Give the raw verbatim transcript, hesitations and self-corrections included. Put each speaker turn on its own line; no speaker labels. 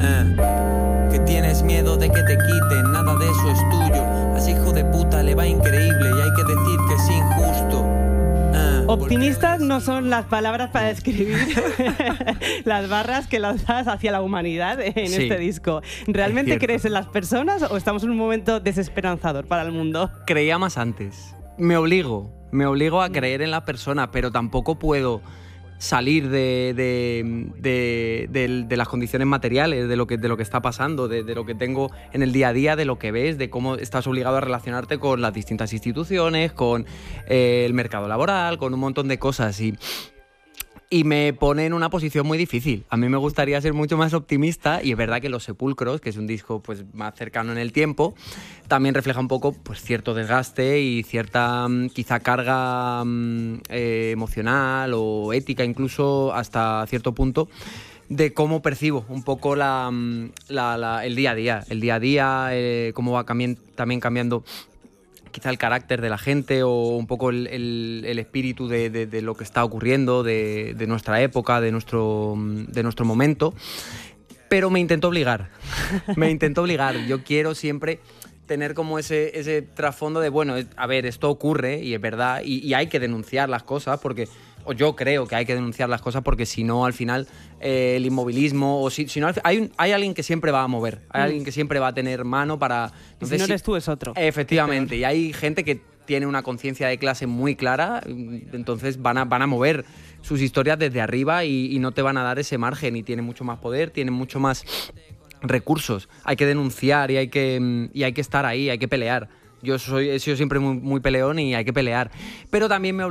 Eh, que tienes miedo de que te quiten, nada de eso es tuyo. A ese hijo de puta le va increíble y hay que decir que es injusto. Eh,
Optimistas no son las palabras para describir las barras que lanzas hacia la humanidad en
Sí,
este disco. ¿Realmente crees en las personas o estamos en un momento desesperanzador para el mundo?
Creía más antes. Me obligo, me obligo a creer en la persona, pero tampoco puedo salir de, de, de, de, de las condiciones materiales, de lo que, de lo que está pasando, de, de lo que tengo en el día a día, de lo que ves, de cómo estás obligado a relacionarte con las distintas instituciones, con eh, el mercado laboral, con un montón de cosas. Y, y me pone en una posición muy difícil. A mí me gustaría ser mucho más optimista y es verdad que Los Sepulcros, que es un disco pues, más cercano en el tiempo, también refleja un poco pues, cierto desgaste y cierta quizá carga eh, emocional o ética incluso hasta cierto punto de cómo percibo un poco la, la, la, el día a día, el día a día, eh, cómo va cambi- también cambiando quizá el carácter de la gente o un poco el, el, el espíritu de, de, de lo que está ocurriendo, de, de nuestra época, de nuestro, de nuestro momento. Pero me intento obligar, me intento obligar. Yo quiero siempre tener como ese, ese trasfondo de, bueno, a ver, esto ocurre y es verdad y, y hay que denunciar las cosas porque, o yo creo que hay que denunciar las cosas porque si no, al final, eh, el inmovilismo, o si, si no, hay, un, hay alguien que siempre va a mover, hay mm. alguien que siempre va a tener mano para...
Entonces, y si no eres tú, es otro.
Efectivamente, y hay gente que tiene una conciencia de clase muy clara, entonces van a, van a mover sus historias desde arriba y, y no te van a dar ese margen y tienen mucho más poder, tienen mucho más recursos. Hay que denunciar y hay que, y hay que estar ahí, hay que pelear. Yo soy, he sido siempre muy, muy peleón y hay que pelear. Pero también me